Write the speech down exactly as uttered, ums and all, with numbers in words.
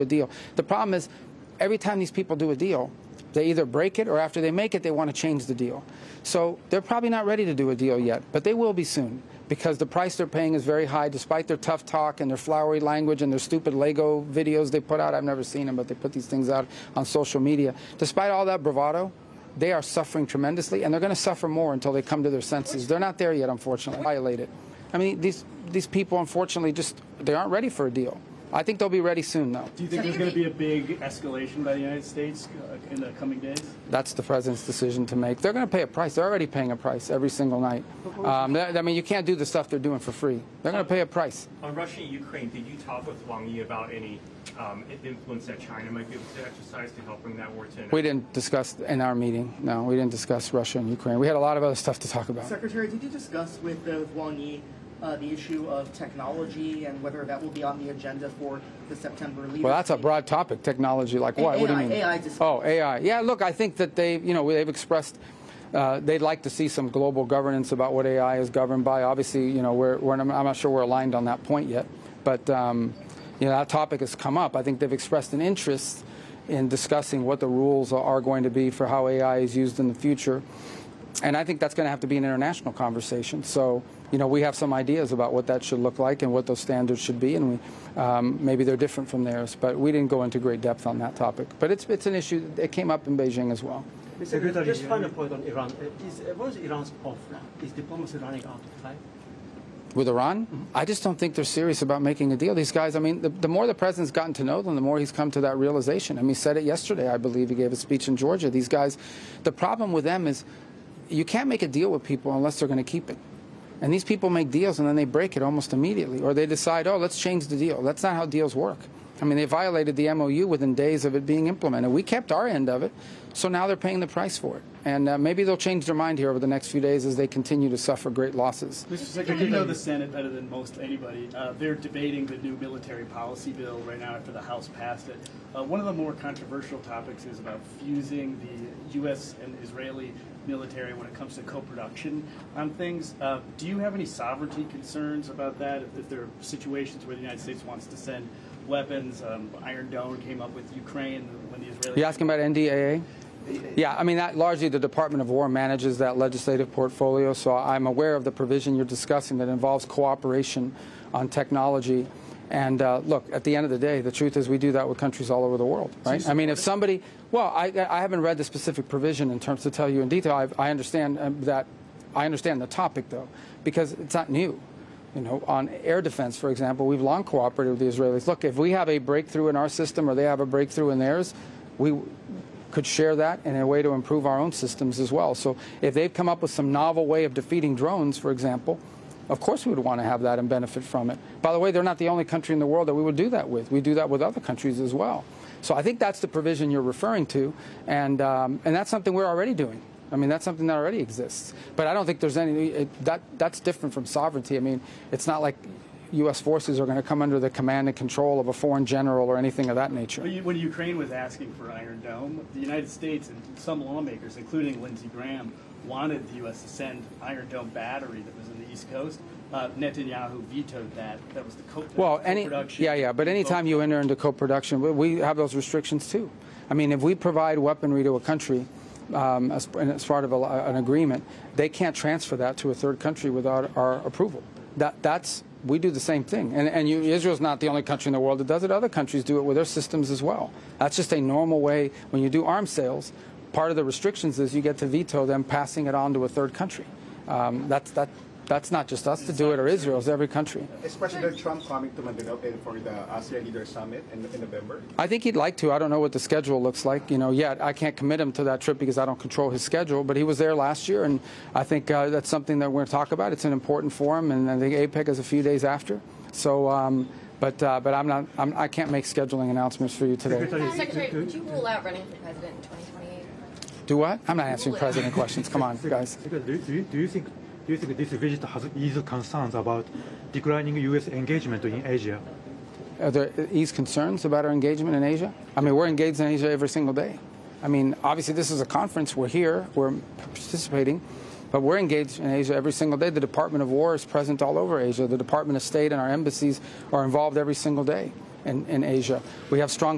a deal. The problem is, every time these people do a deal, they either break it or after they make it, they want to change the deal. So they're probably not ready to do a deal yet, but they will be soon because the price they're paying is very high despite their tough talk and their flowery language and their stupid Lego videos they put out. I've never seen them, but they put these things out on social media. Despite all that bravado, they are suffering tremendously, and they're going to suffer more until they come to their senses. They're not there yet, unfortunately. Violated. I mean, these, these people, unfortunately, just they aren't ready for a deal. I think they'll be ready soon, though. Do you think there's going to be a big escalation by the United States uh, in the coming days? That's the president's decision to make. They're going to pay a price. They're already paying a price every single night. Um, I mean, you can't do the stuff they're doing for free. They're going to pay a price. On Russia and Ukraine, did you talk with Wang Yi about any um, influence that China might be able to exercise to help bring that war to an end? We didn't discuss in our meeting. No, we didn't discuss Russia and Ukraine. We had a lot of other stuff to talk about. Secretary, did you discuss with, uh, with Wang Yi Uh, the issue of technology and whether that will be on the agenda for the September leaders? Well, that's a broad topic. Technology, like what? A I, what do you mean? A I discussion. Oh, A I. Yeah, look, I think that they, you know, they've expressed uh, they'd like to see some global governance about what A I is governed by. Obviously, you know, we're, we're I'm not sure we're aligned on that point yet, but um, you know, that topic has come up. I think they've expressed an interest in discussing what the rules are going to be for how A I is used in the future. And I think that's going to have to be an international conversation. So, you know, we have some ideas about what that should look like and what those standards should be, and we, um, maybe they're different from theirs. But we didn't go into great depth on that topic. But it's it's an issue that came up in Beijing as well. Secretary, just final point on Iran. Is, what is Iran's offer? Is diplomacy running out of time? With Iran? Mm-hmm. I just don't think they're serious about making a deal. These guys, I mean, the, the more the president's gotten to know them, the more he's come to that realization. I mean, he said it yesterday, I believe. He gave a speech in Georgia. These guys, the problem with them is you can't make a deal with people unless they're going to keep it. And these people make deals and then they break it almost immediately. Or they decide, oh, let's change the deal. That's not how deals work. I mean, they violated the M O U within days of it being implemented. We kept our end of it, so now they're paying the price for it. And uh, maybe they'll change their mind here over the next few days as they continue to suffer great losses. Mister Secretary, you know the Senate better than most anybody. Uh, they're debating the new military policy bill right now after the House passed it. Uh, one of the more controversial topics is about fusing the U S and Israeli military when it comes to co-production on things. Uh, do you have any sovereignty concerns about that? If, if there are situations where the United States wants to send weapons, um, Iron Dome came up with Ukraine when the Israelis... You asking about N D A A? Yeah, I mean, that largely the Department of War manages that legislative portfolio, so I'm aware of the provision you're discussing that involves cooperation on technology. And uh, look, at the end of the day, the truth is we do that with countries all over the world, right? I mean, if somebody, well, I, I haven't read the specific provision in terms to tell you in detail. I, I understand that, I understand the topic, though, because it's not new. You know, on air defense, for example, we've long cooperated with the Israelis. Look, if we have a breakthrough in our system or they have a breakthrough in theirs, we could share that in a way to improve our own systems as well. So if they've come up with some novel way of defeating drones, for example, of course we would want to have that and benefit from it. By the way, they're not the only country in the world that we would do that with. We do that with other countries as well. So I think that's the provision you're referring to, and, um, and that's something we're already doing. I mean, that's something that already exists. But I don't think there's any, it, that, that's different from sovereignty. I mean, it's not like U S forces are going to come under the command and control of a foreign general or anything of that nature. When Ukraine was asking for Iron Dome, the United States and some lawmakers, including Lindsey Graham, wanted the U S to send Iron Dome battery that was in the East Coast. Uh, Netanyahu vetoed that. That was the co well, any, co-production. Yeah, yeah, but anytime you enter into co-production, we have those restrictions too. I mean, if we provide weaponry to a country, Um, as, as part of a, an agreement, they can't transfer that to a third country without our approval. That, that's, we do the same thing. And, and you, Israel's not the only country in the world that does it. Other countries do it with their systems as well. That's just a normal way. When you do arms sales, part of the restrictions is you get to veto them passing it on to a third country. Um, that's, that, that's not just us to do it, or Israel, it's every country. Is President Trump coming to Manila for the ASEAN Leaders Summit in, in November? I think he'd like to. I don't know what the schedule looks like, you know, yet. I can't commit him to that trip because I don't control his schedule, but he was there last year, and I think uh, that's something that we're going to talk about. It's an important forum, and I think APEC is a few days after. So, um, but uh, but I'm not, I'm, I can't make scheduling announcements for you today. Secretary, would you rule out running for president in twenty twenty-eight? Do what? I'm not answering president questions. Come on, guys. Do you, do you think Do you think this visit has eased concerns about declining U S engagement in Asia? Are there eased concerns about our engagement in Asia? I mean, we're engaged in Asia every single day. I mean, obviously this is a conference. We're here. We're participating. But we're engaged in Asia every single day. The Department of War is present all over Asia. The Department of State and our embassies are involved every single day in, in Asia. We have strong